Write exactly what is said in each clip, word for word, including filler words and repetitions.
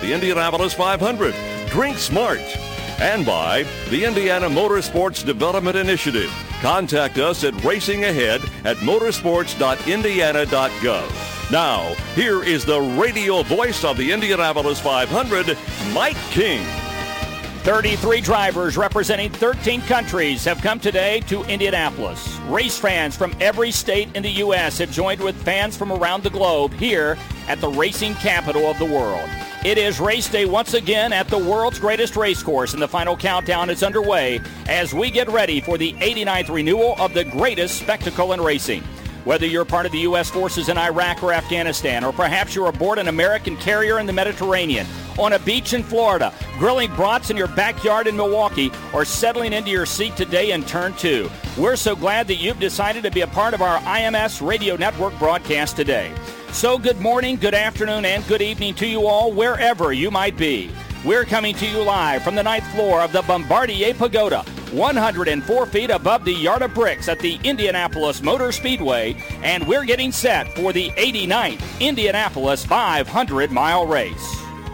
the Indianapolis five hundred. Drink smart. And by the Indiana Motorsports Development Initiative. Contact us at racing ahead at motorsports dot indiana dot gov. Now, here is the radio voice of the Indianapolis five hundred, Mike King. thirty-three drivers representing thirteen countries have come today to Indianapolis. Race fans from every state in the U S have joined with fans from around the globe here at the racing capital of the world. It is race day once again at the world's greatest race course, and the final countdown is underway as we get ready for the eighty-ninth renewal of the greatest spectacle in racing. Whether you're part of the U S forces in Iraq or Afghanistan, or perhaps you're aboard an American carrier in the Mediterranean, on a beach in Florida, grilling brats in your backyard in Milwaukee, or settling into your seat today in Turn two, we're so glad that you've decided to be a part of our I M S Radio Network broadcast today. So good morning, good afternoon, and good evening to you all, wherever you might be. We're coming to you live from the ninth floor of the Bombardier Pagoda, one hundred four feet above the Yard of Bricks at the Indianapolis Motor Speedway, and we're getting set for the eighty-ninth Indianapolis five hundred mile race.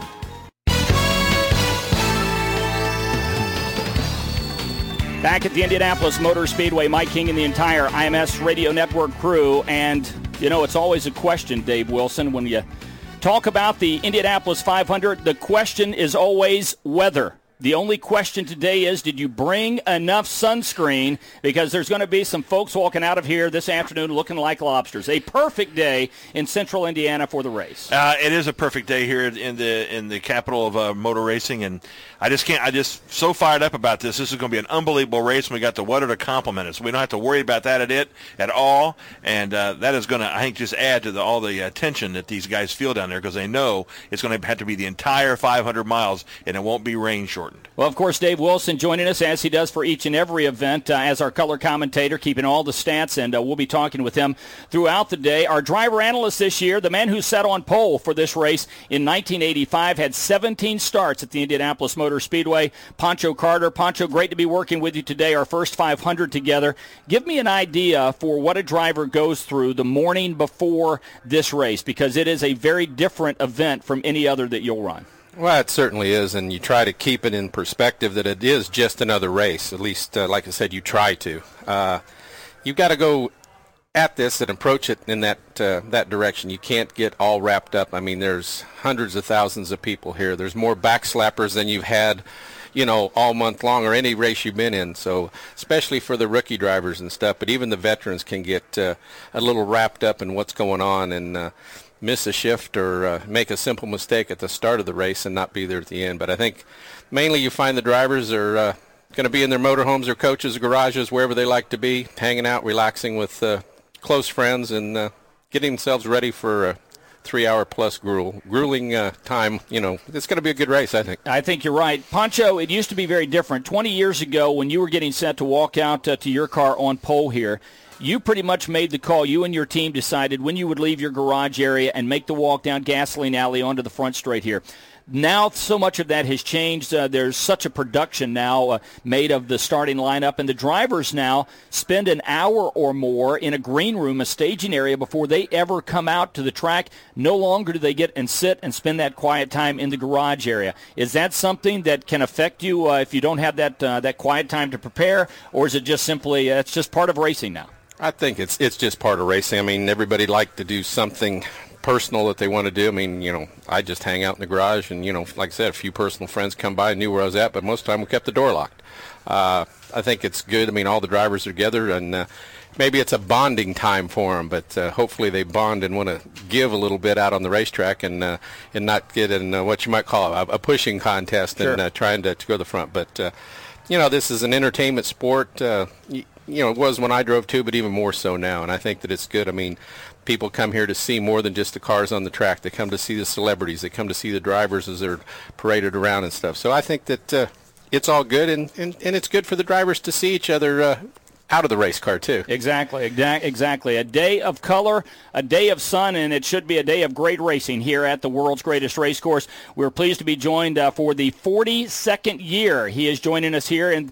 Back at the Indianapolis Motor Speedway, Mike King and the entire I M S Radio Network crew, and you know, it's always a question, Dave Wilson, when you talk about the Indianapolis five hundred, the question is always weather. The only question today is, did you bring enough sunscreen? Because there's going to be some folks walking out of here this afternoon looking like lobsters. A perfect day in central Indiana for the race. Uh, it is a perfect day here in the in the capital of uh, motor racing, and I just can't. I just so fired up about this. This is going to be an unbelievable race, and we got the weather to complement it, so we don't have to worry about that at it at all. And uh, that is going to, I think, just add to the, all the attention that these guys feel down there, because they know it's going to have to be the entire five hundred miles, and it won't be rain shortened. Well, of course, Dave Wilson joining us, as he does for each and every event, uh, as our color commentator, keeping all the stats, and uh, we'll be talking with him throughout the day. Our driver analyst this year, the man who sat on pole for this race in nineteen eighty-five, had seventeen starts at the Indianapolis Motor Speedway, Pancho Carter. Pancho, great to be working with you today, our first five hundred together. Give me an idea for what a driver goes through the morning before this race, because it is a very different event from any other that you'll run. Well, it certainly is, and you try to keep it in perspective that it is just another race. At least, uh, like I said, you try to. Uh, you've got to go at this and approach it in that uh, that direction. You can't get all wrapped up. I mean, there's hundreds of thousands of people here. There's more backslappers than you've had, you know, all month long or any race you've been in. So, especially for the rookie drivers and stuff, but even the veterans can get uh, a little wrapped up in what's going on and uh, miss a shift or uh, make a simple mistake at the start of the race and not be there at the end. But I think mainly you find the drivers are uh, going to be in their motorhomes or coaches, garages, wherever they like to be, hanging out, relaxing with uh, close friends, and uh, getting themselves ready for a three-hour plus gruel, grueling uh, time. You know, it's going to be a good race, I think. I think you're right. Pancho, it used to be very different. twenty years ago, when you were getting set to walk out uh, to your car on pole here, you pretty much made the call. You and your team decided when you would leave your garage area and make the walk down Gasoline Alley onto the front straight here. Now so much of that has changed. Uh, there's such a production now uh, made of the starting lineup, and the drivers now spend an hour or more in a green room, a staging area, before they ever come out to the track. No longer do they get and sit and spend that quiet time in the garage area. Is that something that can affect you uh, if you don't have that uh, that quiet time to prepare, or is it just simply uh, it's just part of racing now? I think it's it's just part of racing. I mean, everybody like to do something personal that they want to do. I mean, you know, I just hang out in the garage, and, you know, like I said, a few personal friends come by and knew where I was at, but most of the time we kept the door locked. Uh, I think it's good. I mean, all the drivers are together, and uh, maybe it's a bonding time for them, but uh, hopefully they bond and want to give a little bit out on the racetrack and uh, and not get in uh, what you might call a, a pushing contest and Sure. uh, trying to, to go to the front. But, uh, you know, this is an entertainment sport. Uh, y- you know, it was when I drove too, but even more so now, and I think that it's good. I mean, people come here to see more than just the cars on the track. They come to see the celebrities. They come to see the drivers as they're paraded around and stuff. So I think that uh, it's all good, and, and, and it's good for the drivers to see each other uh, out of the race car, too. Exactly, exactly. A day of color, a day of sun, and it should be a day of great racing here at the world's greatest race course. We're pleased to be joined uh, for the forty-second year. He is joining us here in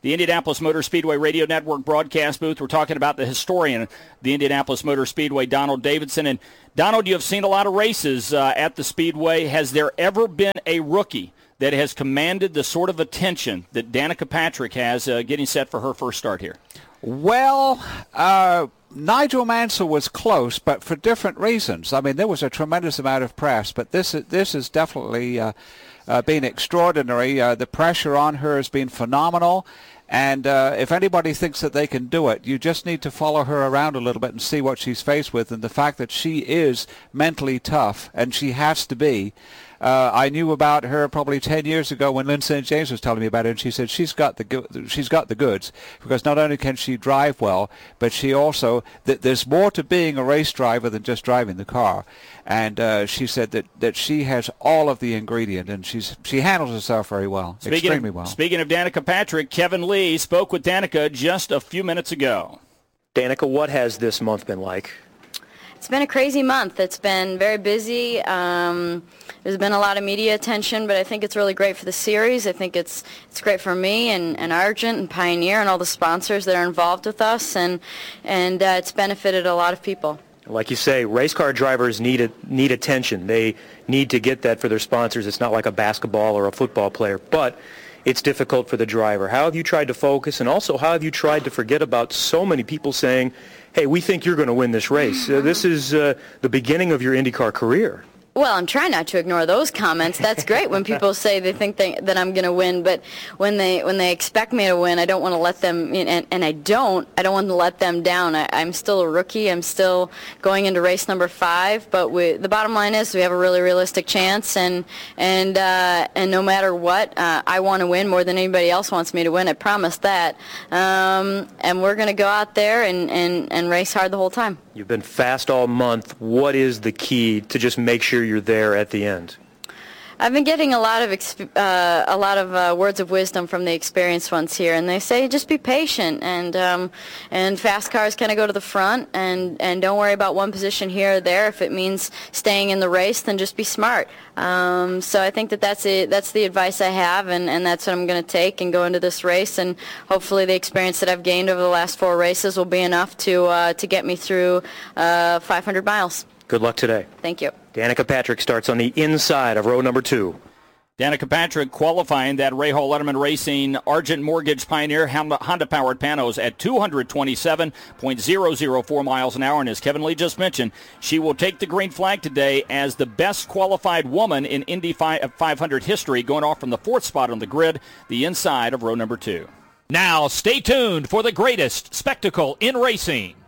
the Indianapolis Motor Speedway Radio Network broadcast booth. We're talking about the historian of the Indianapolis Motor Speedway, Donald Davidson. And Donald, you have seen a lot of races uh, at the Speedway. Has there ever been a rookie that has commanded the sort of attention that Danica Patrick has uh, getting set for her first start here? Well, uh, Nigel Mansell was close, but for different reasons. I mean, there was a tremendous amount of press, but this is, this has definitely uh, uh, been extraordinary. Uh, the pressure on her has been phenomenal. And uh, if anybody thinks that they can do it, you just need to follow her around a little bit and see what she's faced with. And the fact that she is mentally tough, and she has to be. Uh, I knew about her probably ten years ago when Lynn Saint James was telling me about it, and she said she's got the go- she's got the goods, because not only can she drive well, but she also th- there's more to being a race driver than just driving the car. And uh, she said that, that she has all of the ingredient, and she's she handles herself very well, speaking extremely of, well. Speaking of Danica Patrick, Kevin Lee spoke with Danica just a few minutes ago. Danica, what has this month been like? It's been a crazy month. It's been very busy. Um, there's been a lot of media attention, but I think it's really great for the series. I think it's it's great for me and, and Argent and Pioneer and all the sponsors that are involved with us, and and uh, it's benefited a lot of people. Like you say, race car drivers need a, need attention. They need to get that for their sponsors. It's not like a basketball or a football player, but it's difficult for the driver. How have you tried to focus, and also how have you tried to forget about so many people saying, hey, we think you're going to win this race. Uh, this is uh, the beginning of your IndyCar career. Well, I'm trying not to ignore those comments. That's great when people say they think they, that I'm going to win, but when they when they expect me to win, I don't want to let them, and, and I don't, I don't want to let them down. I, I'm still a rookie. I'm still going into race number five, but we, the bottom line is we have a really realistic chance, and and uh, and no matter what, uh, I want to win more than anybody else wants me to win. I promise that, um, and we're going to go out there and, and, and race hard the whole time. You've been fast all month. What is the key to just make sure you're there at the end? I've been getting a lot of exp- uh, a lot of uh, words of wisdom from the experienced ones here, and they say just be patient, and um, and fast cars kind of go to the front, and, and don't worry about one position here or there. If it means staying in the race, then just be smart. Um, so I think that that's it. That's the advice I have, and, and that's what I'm going to take and go into this race, and hopefully the experience that I've gained over the last four races will be enough to uh, to get me through uh, five hundred miles. Good luck today. Thank you. Danica Patrick starts on the inside of row number two. Danica Patrick qualifying that Ray Hall Letterman Racing Argent Mortgage Pioneer Honda-powered Panos at two twenty-seven point zero zero four miles an hour. And as Kevin Lee just mentioned, she will take the green flag today as the best qualified woman in Indy five hundred history, going off from the fourth spot on the grid, the inside of row number two. Now stay tuned for the greatest spectacle in racing.